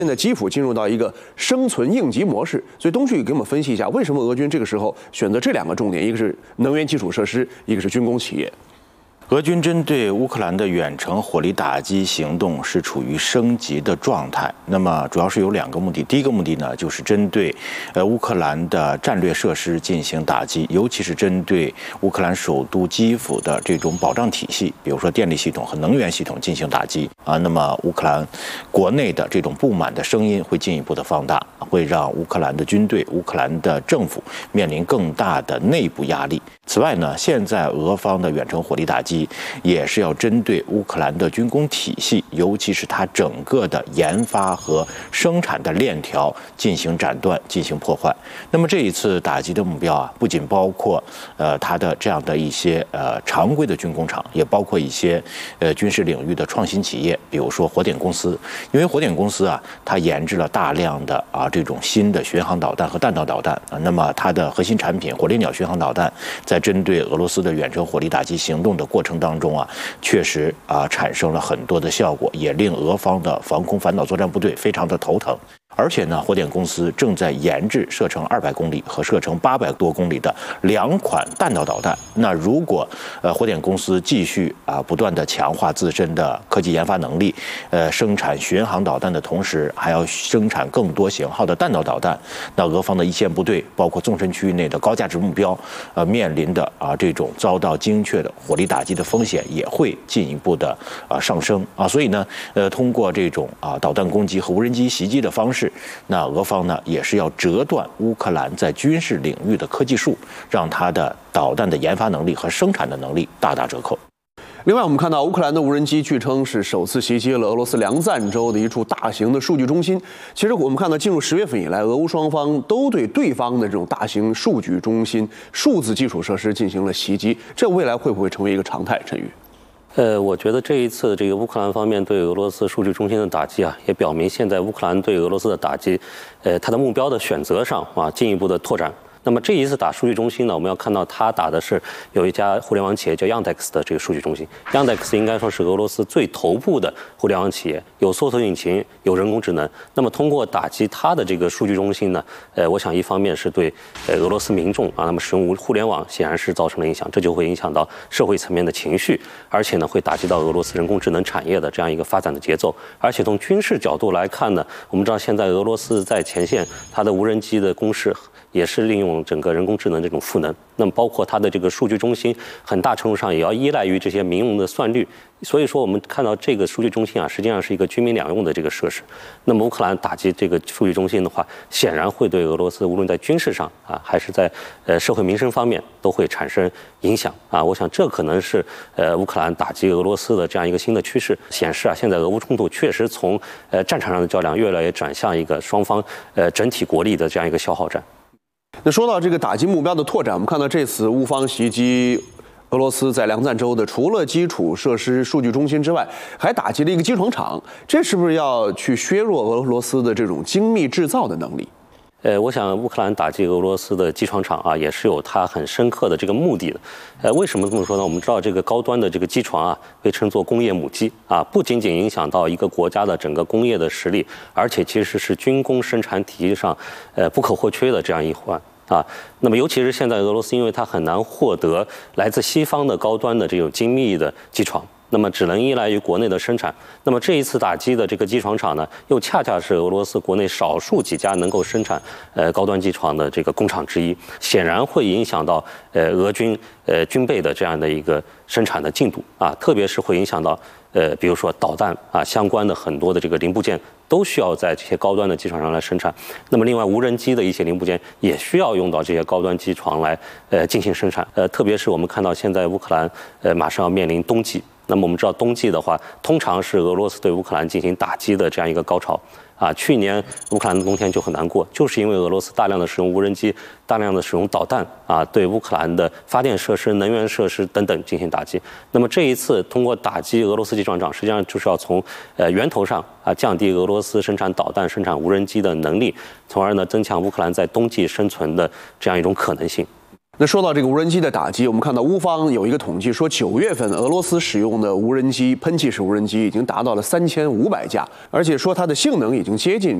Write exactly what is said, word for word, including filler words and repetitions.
现在基辅进入到一个生存应急模式，所以东旭给我们分析一下，为什么俄军这个时候选择这两个重点，一个是能源基础设施，一个是军工企业。 俄军针对乌克兰的远程火力打击行动是处于升级的状态。那么主要是有两个目的，第一个目的呢，就是针对呃乌克兰的战略设施进行打击，尤其是针对乌克兰首都基辅的这种保障体系，比如说电力系统和能源系统进行打击啊。那么乌克兰国内的这种不满的声音会进一步的放大，会让乌克兰的军队、乌克兰的政府面临更大的内部压力。此外呢，现在俄方的远程火力打击也是要针对乌克兰的军工体系，尤其是它整个的研发和生产的链条进行斩断、进行破坏。那么这一次打击的目标啊，不仅包括呃它的这样的一些呃常规的军工厂，也包括一些呃军事领域的创新企业，比如说火点公司。因为火点公司啊，它研制了大量的啊这种新的巡航导弹和弹道导弹啊，那么它的核心产品火烈鸟巡航导弹在针对俄罗斯的远程火力打击行动的过程当中啊，确实啊产生了很多的效果，也令俄方的防空反导作战部队非常的头疼。而且呢，火点公司正在研制射程二百公里和射程八百多公里的两款弹道导弹。那如果呃火点公司继续啊不断的强化自身的科技研发能力，呃生产巡航导弹的同时，还要生产更多型号的弹道导弹，那俄方的一线部队，包括纵深区域内的高价值目标，呃面临的啊这种遭到精确的火力打击的风险也会进一步的啊上升啊。所以呢，呃通过这种啊导弹攻击和无人机袭击的方式，那俄方呢也是要折断乌克兰在军事领域的科技树，让它的导弹的研发能力和生产的能力大打折扣。 另外，我们看到乌克兰的无人机据称是首次袭击了俄罗斯梁赞州的一处大型的数据中心。其实我们看到，进入十月份以来，俄乌双方都对对方的这种大型数据中心、数字基础设施进行了袭击，这未来会不会成为一个常态？陈宇。 呃，我觉得这一次这个乌克兰方面对俄罗斯数据中心的打击啊，也表明现在乌克兰对俄罗斯的打击，呃，它的目标的选择上啊，进一步的拓展。那么这一次打数据中心呢，我们要看到它打的是有一家互联网企业叫 Yandex 的这个数据中心。Yandex 应该说是俄罗斯最头部的互联网企业，有搜索引擎，有人工智能。那么通过打击它的这个数据中心呢，呃，我想一方面是对呃俄罗斯民众啊，那么使用互联网显然是造成了影响，这就会影响到社会层面的情绪，而且呢会打击到俄罗斯人工智能产业的这样一个发展的节奏。而且从军事角度来看呢，我们知道现在俄罗斯在前线，它的无人机的攻势也是利用整个人工智能这种赋能，那么包括它的这个数据中心，很大程度上也要依赖于这些民用的算力。所以说，我们看到这个数据中心啊，实际上是一个军民两用的这个设施。那么乌克兰打击这个数据中心的话，显然会对俄罗斯无论在军事上啊，还是在呃社会民生方面都会产生影响啊。我想这可能是呃乌克兰打击俄罗斯的这样一个新的趋势，显示啊，现在俄乌冲突确实从呃战场上的较量越来越转向一个双方呃整体国力的这样一个消耗战。 那说到这个打击目标的拓展，我们看到这次乌方袭击俄罗斯在梁赞州的，除了基础设施数据中心之外，还打击了一个机床厂，这是不是要去削弱俄罗斯的这种精密制造的能力？ 呃，我想乌克兰打击俄罗斯的机床厂啊，也是有它很深刻的这个目的的。呃，为什么这么说呢？我们知道这个高端的这个机床啊，被称作工业母机啊，不仅仅影响到一个国家的整个工业的实力，而且其实是军工生产体系上呃不可或缺的这样一环。啊，那么尤其是现在俄罗斯，因为它很难获得来自西方的高端的这种精密的机床，那么只能依赖于国内的生产。那么这一次打击的这个机床厂呢，又恰恰是俄罗斯国内少数几家能够生产呃高端机床的这个工厂之一，显然会影响到呃俄军呃军备的这样的一个生产的进度啊，特别是会影响到呃比如说导弹啊相关的很多的这个零部件。都需要在这些高端的机床上来生产。那么，另外无人机的一些零部件也需要用到这些高端机床来呃进行生产。呃，特别是我们看到现在乌克兰呃马上要面临冬季，那么我们知道冬季的话，通常是俄罗斯对乌克兰进行打击的这样一个高潮。啊，去年乌克兰的冬天就很难过，就是因为俄罗斯大量的使用无人机，大量的使用导弹啊，对乌克兰的发电设施、能源设施等等进行打击。那么这一次通过打击俄罗斯机床厂，实际上就是要从呃源头上啊降低俄罗斯生产导弹、生产无人机的能力，从而呢增强乌克兰在冬季生存的这样一种可能性。 那说到这个无人机的打击，我们看到乌方有一个统计说，九月份俄罗斯使用的无人机喷气式无人机已经达到了三千五百架，而且说它的性能已经接近